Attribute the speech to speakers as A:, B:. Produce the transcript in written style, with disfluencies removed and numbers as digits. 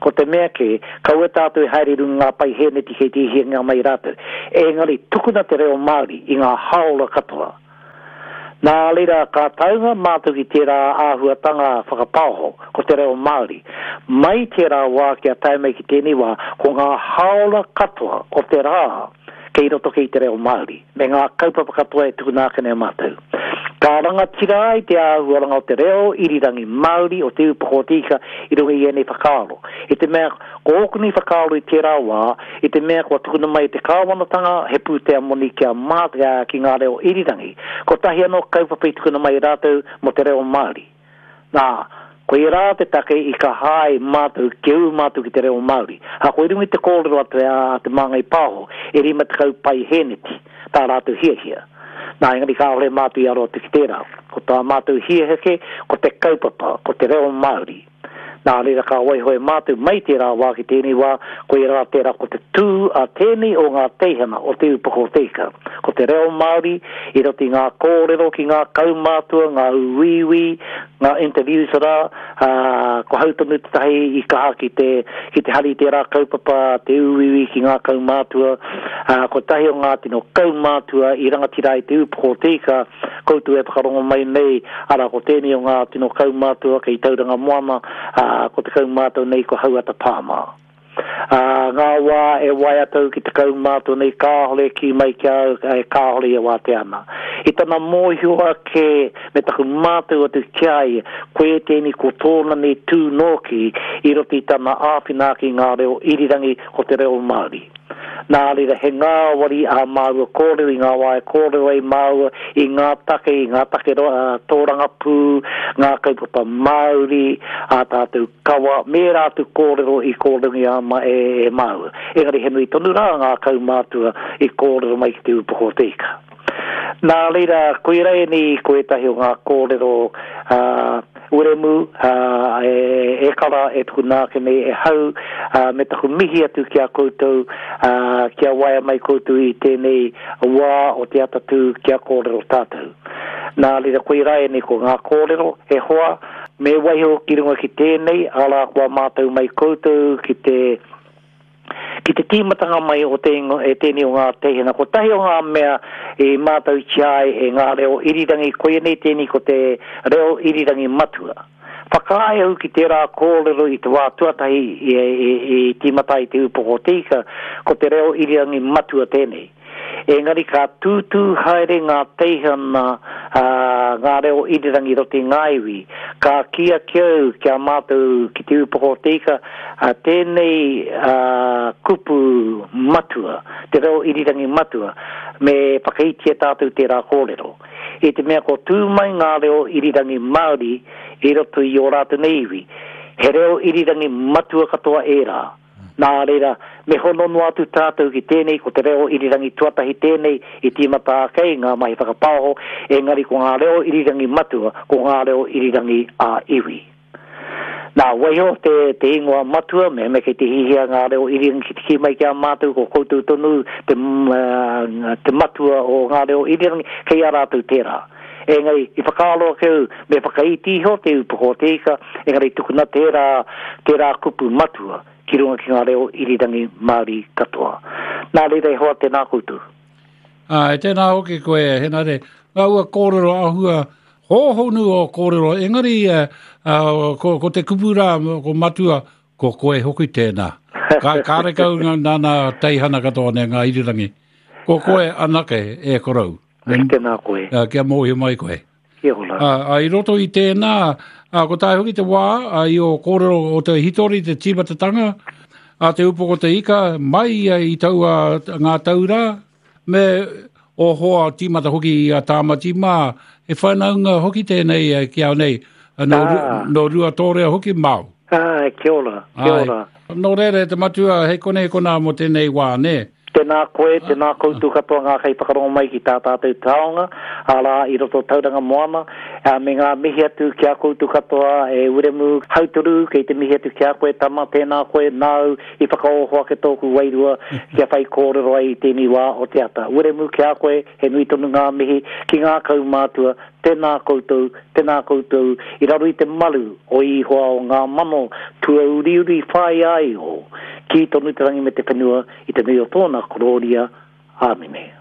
A: ko te mea ke, kau e tātou e haere runga pai hene ti kei te hienga mai rātou. Engari, tukuna te reo Māori i ngā haola katoa. Nā lera ka taunga mātou ki tērā āhuatanga whakapāho ko te reo Māori. Mai tērā wā kia taumai ki tēnei wā ko ngā haola katoa o te rā kei roto kei te reo Māori. Me ngā kaupapa katoa e tukuna kene mātou. Ka rangatira ai te āhuaranga o te reo irirangi Māori o te upako tika i runga i ene whakaaro. I te mea ko okuni whakaaro i tērā wā, i te mea kua tukuna mai te kāwanatanga he pūtea moni kia mātia ki ngā reo irirangi. Ko tahi anō kaupapa i tukuna mai rātou mo te reo Māori. Nā, ko i rā te take i ka hae mātou, keu mātou ki te reo Māori. Ha ko i rungi te kōrero atu a te māngai pāho, e rima te kau pai heneti, tā rātou hia. Nā, ingari ka ole mātou i aro te ki tērā. Ko tā mātou hia heke, ko te kaupapa, ko te reo Māori. Nā, rira ka waihoe mātou mai tērā wā ki tēnei wā, ko i rā tērā ko te tū a tēnei o ngā teihana o te upako teika. Ko te reo Māori, i roti ngā kōrero ki ngā kaumātua, ngā uiwi, ngā interviews rā, ko hautonu te tahi i kaha ki te hari tērā kaupapa, te uiwi ki ngā kaumātua, ko tahi o ngā tino kaumātua i rangatira i te upako teika, koutu e pakarongo mai nei, ara ko tēnei o ngā tino kaumātua ki tauranga moana, ko te kaumātua nei ko hauata pāma. Ngā wā e wai atau ki te kaumātua nei kāhole ki mai kia e kāhole e wā te ana. I tana mōhioa ke me taku mātua atu kiai, koe tēni ko tōna nei tū nōki i roti tana āwhina ki ngā reo irirangi o te reo Māori. Nā rira he ngā wari a māua kōrero i ngā wae kōrero ai māua i ngā take tōranga pū, ngā kaupapa Māori, a tātou kawa, me rātu kōrero i kōrero i ama e māua. Engari he nui tonu rā ngā kaumātua i kōrero mai ki te upako teika. Nā reira, koe rei ni koe tahi o ngā kōrero uremu, e kara e tuku nākene e hau, me taku mihi atu kia koutou, kia waia mai koutou i tēnei wā o te atatu kia kōrero tātou. Nā reira, koe rei ni ko ngā kōrero e hoa, me waiho ki runga ki tēnei, ala kua mātou mai koutou ki te tīmatanga mai o tēnei o ngā teihana. Ko tahi o ngā mea e mātou tiai e ngā reo irirangi, koe nei tēnei ko te reo irirangi matua. Whakae au ki tērā kōrero i te wā tuatahi i tīmatai te upoko tika, ko te reo irirangi matua tēnei. Engari ka tūtū haere ngā teihana ngā reo irirangi roti ngāiwi, ka kia kiau kia mātou ki te upoko tika, tēnei kupu matua, te reo irirangi matua, me whakaitia tātou tērā kōrero. E te mea ko tūmai ngā reo irirangi Māori, e roto i o rātu neiwi, he reo irirangi matua katoa e rā. Nā reira, me honono atu tātou ki tēnei, ko te reo irirangi tuatahi tēnei, i tīmata kei ngā mahi whakapāho, engari ko ngā reo irirangi matua, ko ngā reo irirangi a iwi. Nā, waiho te ingoa matua, me kei te hihia ngā reo irirangi ki te ki mai kia mātou, ko koutou tonu, te matua o ngā reo irirangi, kei a rātou tērā. Engari, i whakaaloa keu, me whakaitiho te upako teika, engari tukuna tērā kupu matua, ki runga ki ngā reo irirangi Māori katoa. Nā reira e hoa tēnā koutou.
B: Tēnā hoki koe, hena re, ua kōrero ahua, hōhonu o kōrero, engari ko te kupura, ko matua, ko koe hoki tēnā. Ka rekau nāna teihana katoa ne ngā irirangi. Ko koe anake e korau.
A: Tēnā koe.
B: Kia mōhio mai koe.
A: Kia hola.
B: I roto i tēnā, ko tai hoki te wā, i o kōrero o te hitori, te tīmatatanga, a te upoko te ika, mai i taua ngā taura, me o hoa tīmata hoki i a tāmati mā, e whanaunga hoki tēnei ki au nei, no rua tōrea hoki mau.
A: Kia ora, kia ora.
B: No rere, te matua, he kona mo tēnei wā, ne?
A: Tēnā koe, tēnā koutu katoa ngā kai whakarongo mai ki tā tātou taonga, ala i roto tauranga moana, me ngā mihi atu kia koutu katoa e uremu hauturu, kei te mihi atu kia koe tama, tēnā koe nāu i whakaohoa ke tōku wairua, kia whai kōrero ai i tēni wā o te ata. Uremu kia koe, he nui tonu ngā mihi, ki ngā kaumātua, tēnā koutou, i raru i te malu o i hoa o ngā mano, tua uri whai ai o, ki tonu te rangi me te whenua, i te nui o tōna kororia, āmine.